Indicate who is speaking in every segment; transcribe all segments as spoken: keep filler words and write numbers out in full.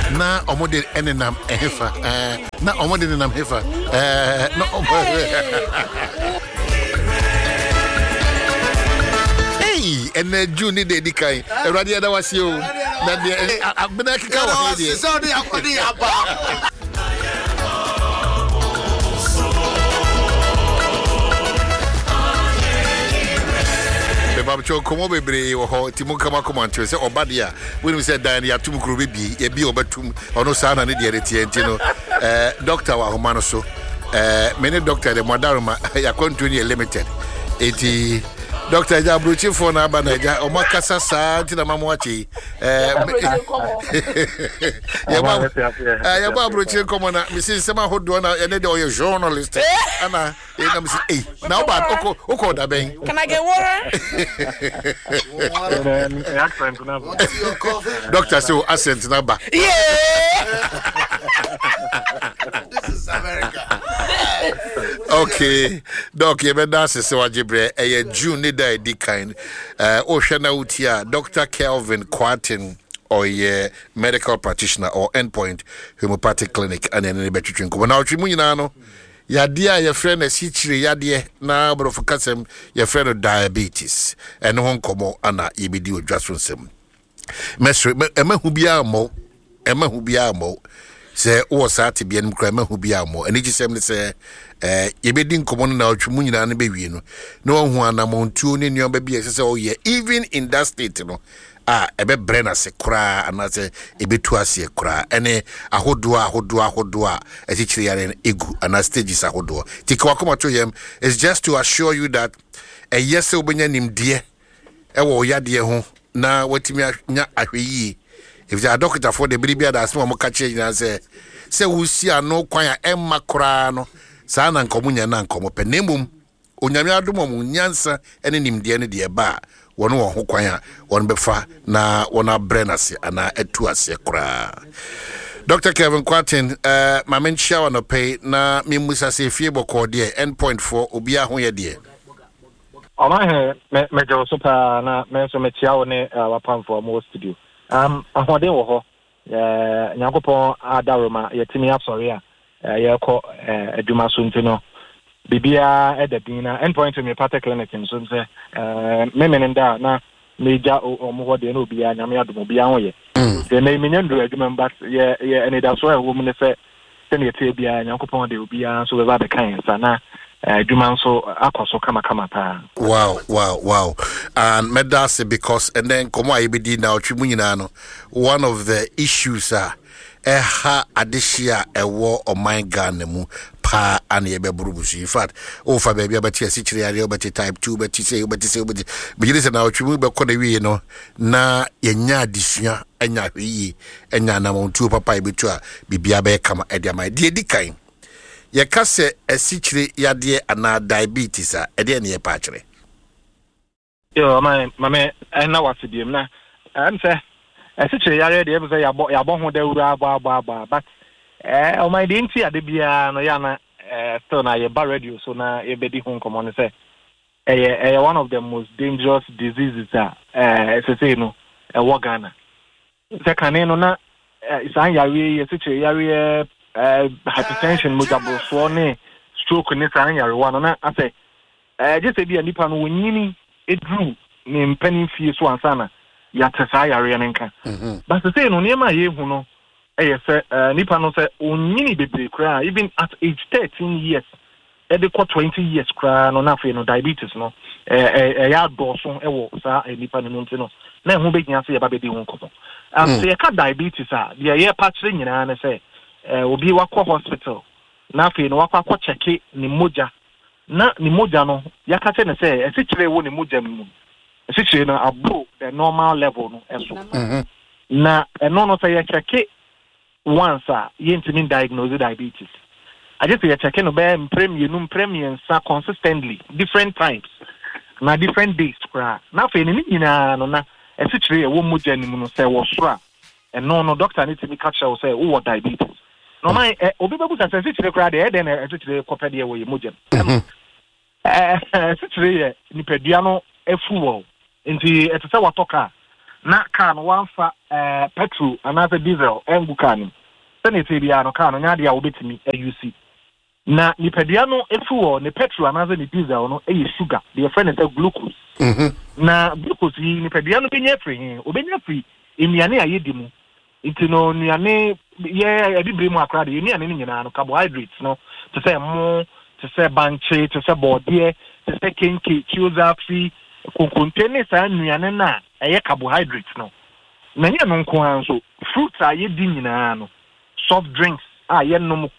Speaker 1: na omode enenam ehefa eh na omode enenam hefa eh na hey ene June de dikai Ewrade ada wase o na de abena kika wa de
Speaker 2: so de akodi aba
Speaker 1: Babcho komo bebre wo ho timu kama komanto se obadia we say dan ya tum kuro bebi e bi obatum ono sa na ne de retie ntino eh doctor wa homa no so eh many doctor de modaruma ya continue limited eti Doctor Ja Bruchi for na ba na ja o makasa sa ntina mamwachi eh ya ba ya ba Bruchi komo na misi sema hodo na ene de oyo journalist ana e na misi eh na oba oko oko da ben
Speaker 3: can I get water
Speaker 1: Doctor so accent na ba
Speaker 3: yeah
Speaker 2: this is America
Speaker 1: okay doc ye be dance se wajibre eh June da di kind uh o hwena utia Doctor Kelvin Kwarteng or ye medical practitioner or endpoint homeopathic clinic and any between ko na otwi mu nyina no yade a ye friend na sichire yade na brofo kasem ye friend diabetes and hon komo ana yebedi odwaso nsem mesre emahu bia mo emahu bia mo se wo saati bia nim kra emahu bia mo ani gisem ne se eh yebedi nkomo na otwi mu nyina na bewie no na ohu anamontuo ne nyo ba bia se o ye even in that state no ah ebe brena se kra anase ebetu ase kra ene ahodo ahodo ahodo a echichiri yare egu ana stages ahodo tikwa koma to yem is just to assure you that e yese obenya nimde e wo yade ho na watimi nya ahweyi if the doctor for the baby that asmo mo kache nyina se se wusi ano kwan a emma kra no sa na nkomunya na nkomo penemum onyame adomo mu nyansa ene nimde ne de ba wono wo ho kwan a won befa na wona brenase ana etu ase kra Doctor Kelvin Kwarteng uh ma menchia wono pay na memusa se fie boko de endpoint for obi a ho ye de
Speaker 4: Oma he me me jo super na me so me chia woni wapam for mo studio um ahode wo ho eh nyakopon adaroma yetimi asori a ye ko aduma so ntino bibia edadina endpoint homeopathic clinic so say eh memenenda na meja omo de na obia nyame adom obia ho ye de na menya ndu aduma but ye ye ene da so e wo mu ne se se ne tie bia nyakopon de obia so be ba de kan sa na aduma so akoso kama kama pa.
Speaker 1: Wow, wow, wow. And medase because and then komo ayebedi na otwi mu nyina no one of the issues are eha adishia ewo o my Ghana mu pa and ye be burubusu. In fact, o fa baby abati asichire yare obati type two obati say obati say obati be listen na otwi mu be ko na wi no na yenya adisua enya hwi enya na montu papa ebetu a bibia be kama ediama de dikan ye kase asichire yade ana diabetes a ede ne ye pa akire
Speaker 4: yo my mama na wasibiem na am say asichire yare de be say yabo yabo ho da wura aba aba aba but eh o my dey nti ade bia no ya na eh still na ye ba radio so na ye be di ho nkomo ne say eh eh one of the most dangerous diseases a eh say no e wo Ghana se kaneno na isan yare asichire yare Uh, hypertension, mujabo phone, stroke, and this and one. And I say, uh, just a be a nipan winning it drew me penny fees one sana, Yatasai Arianenka. But the same on Yama Yehuno, a Nipano said, Unini baby cry, even at age thirteen years, at the twenty years cry, no nothing, no diabetes, no, a yard boson, a walk, sir, a Nipan Montino. Now, who make Yancy about the one couple. And say, a cat diabetes, sir, the air patching, and I say, eh obi wakọ hospital na fe no wakọ akọ cheke ni moja na ni moja no yakate ne say esichire wo ni moja mu esichire no abro the normal level no eso na eno no say cheke once a yentimi diagnose diabetes I just say cheke no be premium no premium sa consistently different times na different days kra na fe ni nyina no na esichire wo moja ni mu no say wo sora eno no doctor need to be catch will say wo diabetes. No my obi bebu say sichire kra de e den e sichire kopede e wo yemogem eh sichire ye nipadua no efu wo nti etese watoka na car no one fa eh petrol another diesel engu car no sene te bia no car no nya dia wobetimi ayusi na nipadua no efu ne petrol another ne diesel no eye sugar the friend is glucose
Speaker 1: mhm
Speaker 4: na glucose yi nipadua no benya free hin obenya free emiane ayedi mu iti no nuane ye ebibire mu akra de emiane ni nyina no carbohydrates no to say mo to say banche to say body to say kenke chioza free konkontene sa nuane na eye carbohydrates no na nye no nko anso fruits ayedi nyina no soft drinks ah ye no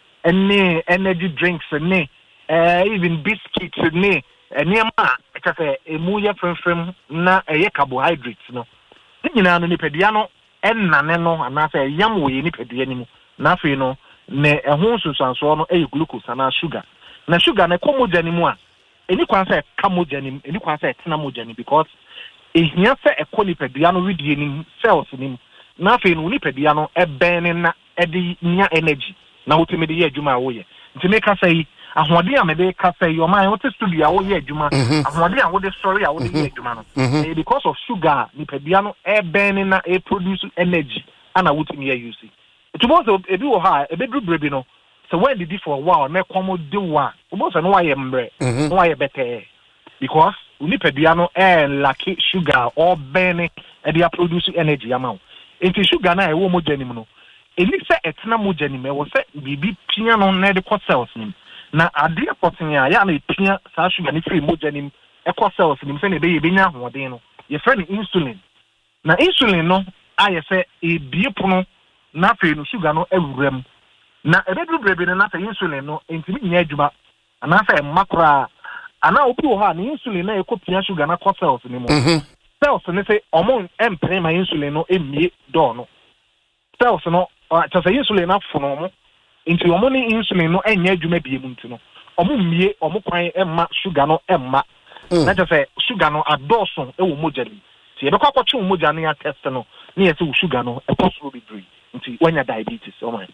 Speaker 4: any energy drinks ne uh, even biscuits ne enema eka say emu ye fremfrem na eye carbohydrates no nyina no nipadua no ennane no anase yam wo ye nipadua ni mu na afi no ne ehun susanso no eye glucose na sugar na sugar na komoja ni mu a eni kwan say kamoja ni eni kwan say tena moja ni because ehia say ekoni nipadua no widie ni cells ni na afi no nipadua no eben na edi nya energy na wotime de ye adwuma a wo ye nti me ka say ahode a me de ka say yo man what studio a wo ye adwuma ahode a wo de sorry a wo de ye adwuma no because of sugar nipadua no eben na e produce energy ana wotime ye use it was ebi wo ha ebe dubrebi no so when did it for a while na komo de wa wo so no wa ye mbre no wa ye better because nipadua no e lack sugar or ben e dey produce energy amount enti sugar na e wo mo janim no eni se etena mo janim e wo se bibi pia no na de ko cells nim na ade apoten ya ya na pia sa sugar ni free mo janim e ko cells nim se na be ye benya hoden no ye friend insulin na insulin no aye se e bie pono na fe no sugar no awuram na ebedu brebe na fe insulin no entimi nya adwuma ana fe makra ana obi wo ha na insulin na ekopia sugar na ko cells ni mo cells ne se omon empre ma insulin no emie do no cells no ta se insulin na fono mo enti omon ni insulin no enya adwuma bie mu ntino omo mie omo kwan emma sugar no emma na ta se sugar no adoso e wo mojali ti e be kwa kwacho moja na ya test no na ye se sugar no e possible be three nti wanya diabetes oh man.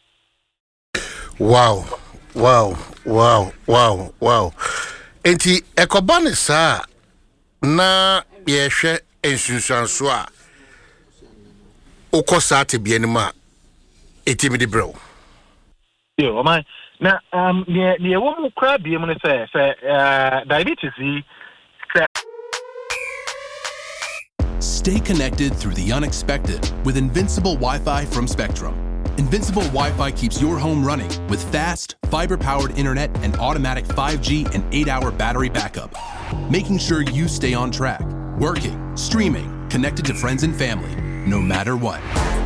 Speaker 1: Wow, wow, wow, wow, wow. Enti ekobane sa na yehwe ensunsuanso a ukosa te bienima etimi de bro.
Speaker 4: Yo, man. Na um ne ne wo mu kra biem ne se se diabetes yi.
Speaker 3: Stay connected through the unexpected with Invincible Wi-Fi from Spectrum. Invincible Wi-Fi keeps your home running with fast, fiber-powered internet and automatic five G and eight hour battery backup, making sure you stay on track, working, streaming, connected to friends and family, no matter what.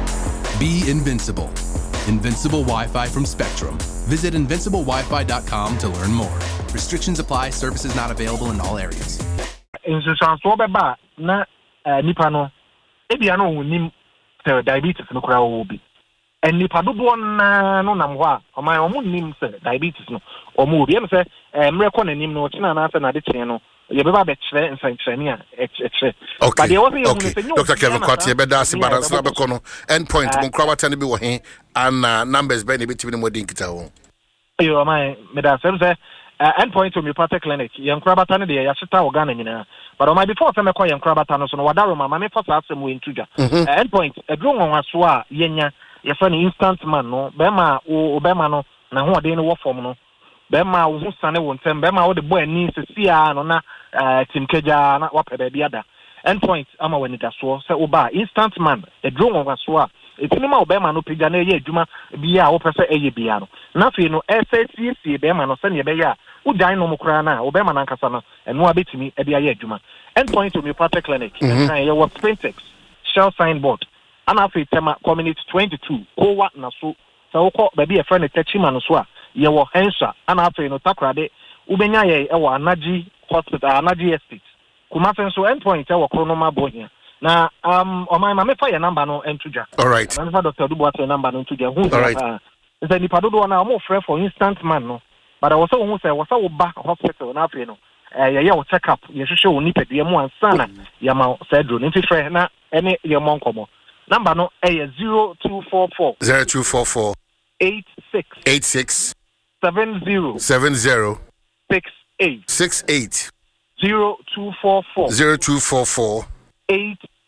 Speaker 3: Be invincible. Invincible Wi-Fi from Spectrum. Visit invincible wi fi dot com to learn more. Restrictions apply. Services not available in all areas.
Speaker 4: Insuranso beba na nipa no ebia no wonim diabetes no kura wo bi. And nipa dodo na no nam ho a o man o mu nim se diabetes no o mu obi em se mre ko nanim no tina na se na de kyen no ye beba be kire nsankyerani a ekire
Speaker 1: but they also okay Doctor Kevin Kwati be da se balance na be ko no endpoint mo kra wata ne bi wo he and numbers be ne bi tibi ne modin kita ho
Speaker 4: yo man me da se se endpoint homeopathic clinic ye nkra bata ne de ya cheta o Ghana nyina but o my before se me ko ye nkra bata no so no wadaro mama me fa sa asem we ntudwa endpoint edru nwanwa so a yenya ye fa ni instant man no be ma o be ma no na ho ode ne wo form no be ma wo sane wo ntem be ma wo de boy ni sesia no na timkeja na wa pede bia da endpoint ama wani da so se oba instant man edru nwanwa so a etinima wo be ma no pega na ye adwuma bia wo pese eye bia no na fe no ssc be ma no se ne be ya wo dan no mukra na wo be ma na nkasa no eno abetimi e bia ye adwuma endpoint homeopathic clinic na ye wo Sprintex shell signboard ana fe tema community twenty-two kowa na so so wo ba bia friend techima no so a ye wo hensa ana fe no takrade ubenya ye e wo Anaji hospital Anaji estate kuma fe so endpoint e wo kronoma bohia na um o my mama fa your number no entuja
Speaker 1: all right
Speaker 4: na fa Doctor Dubois your number no entuja hu
Speaker 1: all right
Speaker 4: is any padodo na mo frɛ for instant man no but I was so hu say was so back hospital na fe no eh ye ye check up ye hwehwɛ oni pedua mu ansana ya ma sedro no nti frɛ na ene ye mo nkomo number no eh zero two four four
Speaker 1: zero two four four
Speaker 4: eight six
Speaker 1: eight six
Speaker 4: seven zero
Speaker 1: seven zero
Speaker 4: six eight
Speaker 1: six eight
Speaker 4: zero two four four
Speaker 1: zero two four four
Speaker 4: eight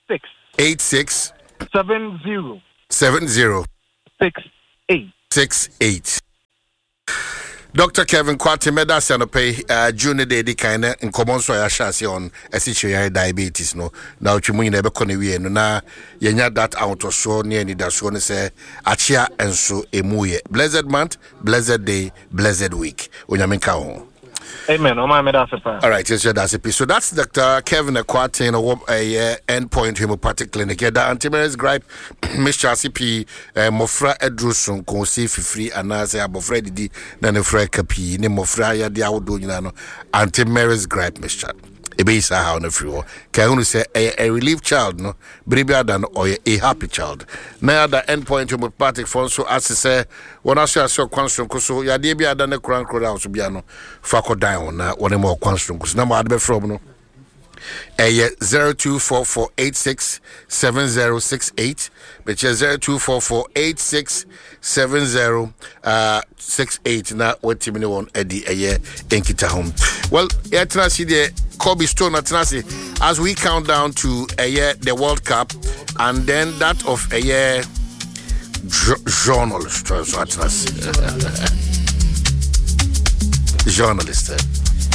Speaker 4: six.
Speaker 1: eight six.
Speaker 4: seven zero.
Speaker 1: seven zero.
Speaker 4: six eight.
Speaker 1: six eight. Doctor Kevin Kwate meda sanope uh, June de di kind in common so ya shase on essential diabetes no na otwemu nyina be kone wie no na yenya that out of so ne ni da so ne say achia enso emuye. Blessed month, blessed day, blessed week. Onyamenka ho.
Speaker 4: Amen. Oh my meda sepa.
Speaker 1: All right, yes, that's a so that's Doctor Kevin Kwate in a, a uh, endpoint homeopathic clinic. Yeah, that antivirus gripe Mister C P uh, Mofra Edruson konsi fifri anase abofra didi na ne fra kapi ne mofra ya dia wodo nyina no antivirus gripe Mister ebe isa how na free wo ka unu say a, a relief child no bribia than or a happy child na the endpoint homeopathic phone so as say one aso aso kwanstron koso ya de bia da ne kran kro house bia no fa ko dan on na one more kwanstron koso na mo adbe from no eh zero two four four eight six seven zero six eight which is zero two four four eight six seven zero six eight na what me one edi eh enkita home. Well, yeah, see the Kobe Stone Atanasi as we count down to a year the World Cup and then that of a year journalist so Atanasi journalist